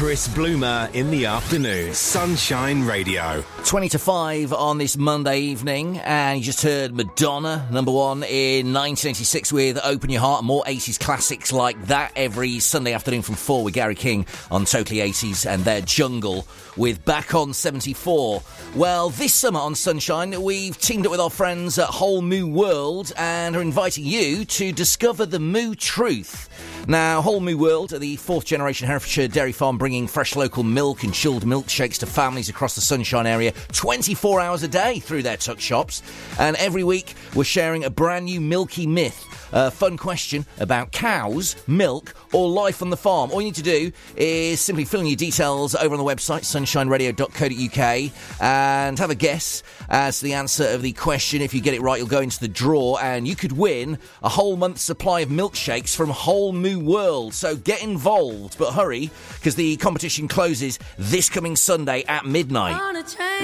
Chris Bloomer in the afternoon. Sunshine Radio. 20 to 5 on this Monday evening, and you just heard Madonna, number one in 1986 with Open Your Heart. More 80s classics like that every Sunday afternoon from 4 with Gary King on Totally 80s and their Jungle with Back on 74. Well, this summer on Sunshine, we've teamed up with our friends at Whole Moo World and are inviting you to discover the Moo truth. Now, Whole Moo World are the fourth generation Herefordshire dairy farm bringing fresh local milk and chilled milkshakes to families across the Sunshine area 24 hours a day through their tuck shops. And every week we're sharing a brand new milky myth, a fun question about cows, milk or life on the farm. All you need to do is simply fill in your details over on the website sunshineradio.co.uk and have a guess as to the answer of the question. If you get it right, you'll go into the draw and you could win a whole month's supply of milkshakes from Whole Moo World. So get involved, but hurry, because the competition closes this coming Sunday at midnight.